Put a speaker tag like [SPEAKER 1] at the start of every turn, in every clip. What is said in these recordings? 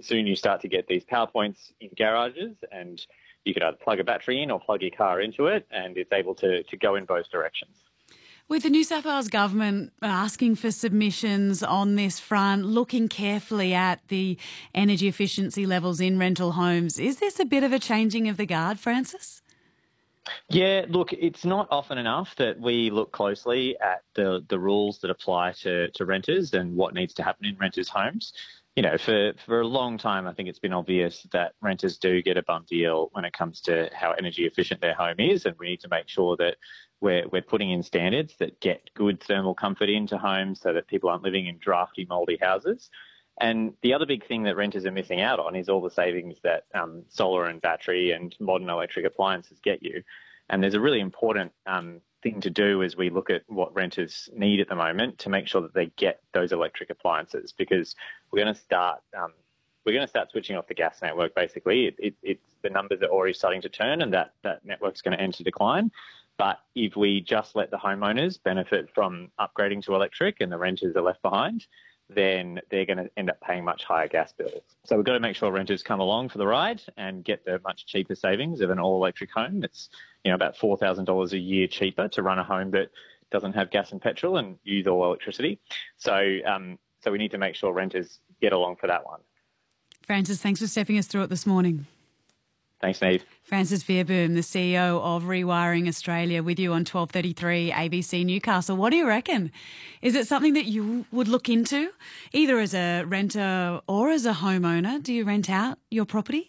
[SPEAKER 1] soon you start to get these power points in garages, and you could either plug a battery in or plug your car into it, and it's able to go in both directions.
[SPEAKER 2] With the New South Wales government asking for submissions on this front, looking carefully at the energy efficiency levels in rental homes, is this a bit of a changing of the guard, Francis?
[SPEAKER 1] Yeah, look, it's not often enough that we look closely at the rules that apply to renters and what needs to happen in renters' homes. You know, for a long time, I think it's been obvious that renters do get a bum deal when it comes to how energy efficient their home is, and we need to make sure that we're putting in standards that get good thermal comfort into homes so that people aren't living in drafty, mouldy houses. And the other big thing that renters are missing out on is all the savings that solar and battery and modern electric appliances get you. And there's a really important thing to do as we look at what renters need at the moment to make sure that they get those electric appliances, because we're going to start switching off the gas network. Basically, it's the numbers are already starting to turn, and that network's going to enter decline. But if we just let the homeowners benefit from upgrading to electric and the renters are left behind, then they're going to end up paying much higher gas bills. So we've got to make sure renters come along for the ride and get the much cheaper savings of an all-electric home. It's about $4,000 a year cheaper to run a home that doesn't have gas and petrol and use all electricity. So we need to make sure renters get along for that one.
[SPEAKER 2] Francis, thanks for stepping us through it this morning.
[SPEAKER 1] Thanks, Neve.
[SPEAKER 2] Francis Veerboom, the CEO of Rewiring Australia, with you on 12:33 ABC Newcastle. What do you reckon? Is it something that you would look into, either as a renter or as a homeowner? Do you rent out your property?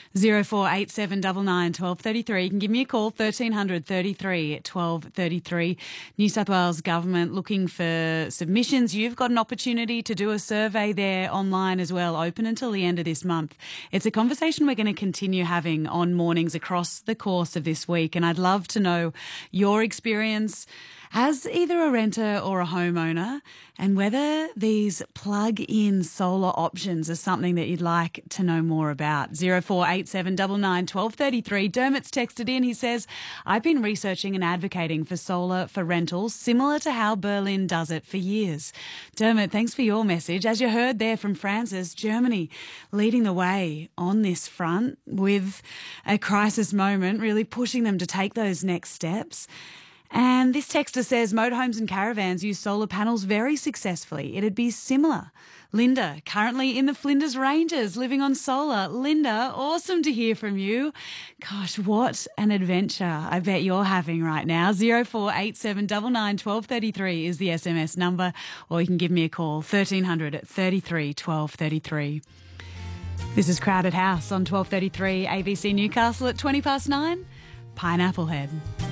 [SPEAKER 2] 048799 1233. You can give me a call, 1300 33 1233. New South Wales Government looking for submissions. You've got an opportunity to do a survey there online as well, open until the end of this month. It's a conversation we're going to continue having on mornings across the course of this week, and I'd love to know your experience as either a renter or a homeowner, and whether these plug-in solar options are something that you'd like to know more about. 048799 1233. Dermot's texted in. He says, I've been researching and advocating for solar for rentals, similar to how Berlin does it for years. Dermot, thanks for your message. As you heard there from Francis, Germany leading the way on this front with a crisis moment, really pushing them to take those next steps. And this texter says motorhomes and caravans use solar panels very successfully. It'd be similar. Linda, currently in the Flinders Ranges, living on solar. Linda, awesome to hear from you. Gosh, what an adventure I bet you're having right now. 048799 1233 is the SMS number, or you can give me a call, 1300 33 1233. This is Crowded House on 1233 ABC Newcastle at 9:20. Pineapple Head.